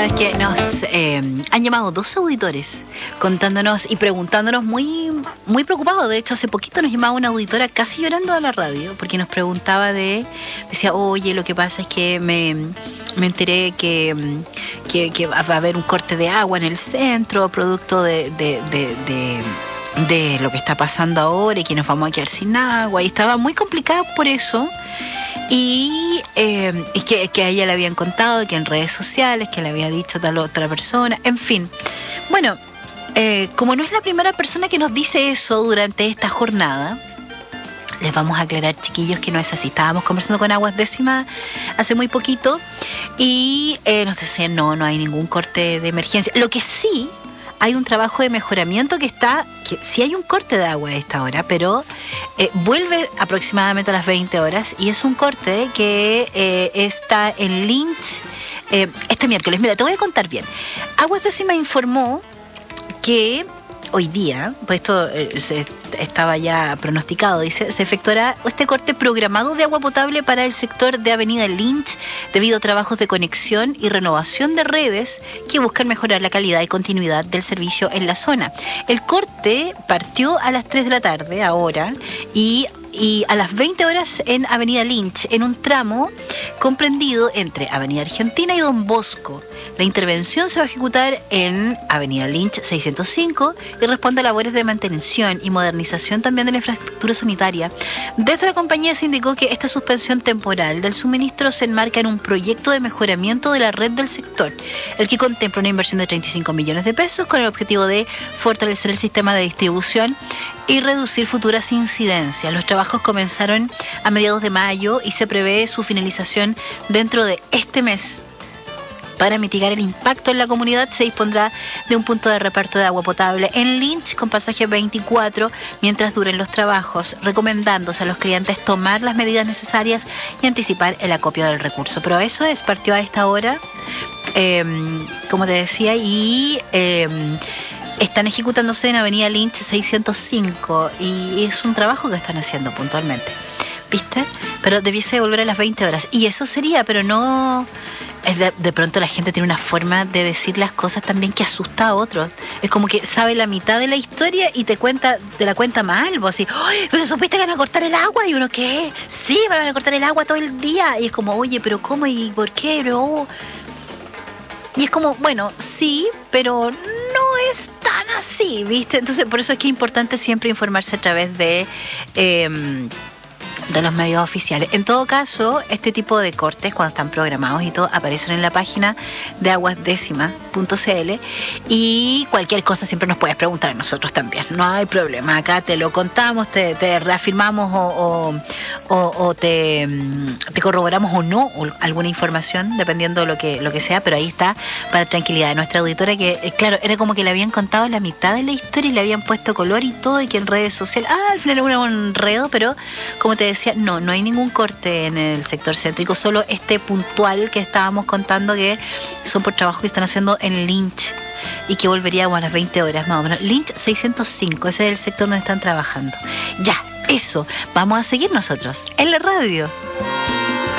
Sabes que nos han llamado 2 auditores contándonos y preguntándonos muy preocupados. De hecho, hace poquito nos llamaba una auditora casi llorando a la radio porque nos preguntaba decía, oye, lo que pasa es que me enteré que va a haber un corte de agua en el centro producto de lo que está pasando ahora y que nos vamos a quedar sin agua, y estaba muy complicada por eso. Y que a ella le habían contado, que en redes sociales, que le había dicho tal otra persona, en fin. Bueno, como no es la primera persona que nos dice eso durante esta jornada, les vamos a aclarar, chiquillos, que no es así. Estábamos conversando con Aguas Décima hace muy poquito y nos decían, no hay ningún corte de emergencia. Lo que sí, hay un trabajo de mejoramiento que sí hay un corte de agua a esta hora, pero vuelve aproximadamente a las 20 horas y es un corte que está en Lynch este miércoles. Mira, te voy a contar bien. Aguas Décima informó que hoy día, pues esto estaba ya pronosticado, dice, se efectuará este corte programado de agua potable para el sector de Avenida Lynch debido a trabajos de conexión y renovación de redes que buscan mejorar la calidad y continuidad del servicio en la zona. El corte partió a las 3 de la tarde ahora y a las 20 horas en Avenida Lynch, en un tramo comprendido entre Avenida Argentina y Don Bosco. La intervención se va a ejecutar en Avenida Lynch 605 y responde a labores de mantención y modernización también de la infraestructura sanitaria. Desde la compañía se indicó que esta suspensión temporal del suministro se enmarca en un proyecto de mejoramiento de la red del sector, el que contempla una inversión de 35 millones de pesos con el objetivo de fortalecer el sistema de distribución y reducir futuras incidencias. Los trabajos comenzaron a mediados de mayo y se prevé su finalización dentro de este mes. Para mitigar el impacto en la comunidad se dispondrá de un punto de reparto de agua potable en Lynch con pasaje 24 mientras duren los trabajos, recomendándose a los clientes tomar las medidas necesarias y anticipar el acopio del recurso. Pero eso partió a esta hora, como te decía, y están ejecutándose en Avenida Lynch 605 y es un trabajo que están haciendo puntualmente, ¿viste? Pero debiese volver a las 20 horas y eso sería, pero no... De pronto la gente tiene una forma de decir las cosas también que asusta a otros. Es como que sabe la mitad de la historia y te la cuenta mal. Vos así, ¡ay! ¿Pero supiste que van a cortar el agua? Y uno, ¿qué? Sí, van a cortar el agua todo el día. Y es como, oye, ¿pero cómo? ¿Y por qué? Pero... Y es como, bueno, sí, pero no es tan así, ¿viste? Entonces, por eso es que es importante siempre informarse a través de los medios oficiales. En todo caso, este tipo de cortes, cuando están programados y todo, aparecen en la página de aguasdécima.cl y cualquier cosa siempre nos puedes preguntar a nosotros también. No hay problema. Acá te lo contamos, te reafirmamos o te corroboramos o no alguna información, dependiendo lo que sea, pero ahí está para tranquilidad de nuestra auditora, que claro, era como que le habían contado la mitad de la historia y le habían puesto color y todo, y que en redes sociales, al final era un enredo, pero como te decía, no hay ningún corte en el sector céntrico, solo este puntual que estábamos contando, que son por trabajo que están haciendo en Lynch y que volveríamos a las 20 horas más o menos. Lynch 605, ese es el sector donde están trabajando. Ya, eso, vamos a seguir nosotros en la radio.